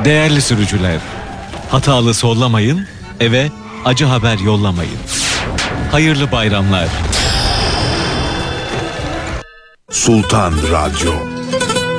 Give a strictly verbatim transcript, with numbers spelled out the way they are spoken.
Değerli sürücüler, hatalı sollamayın, eve acı haber yollamayın. Hayırlı bayramlar. Sultan Radyo.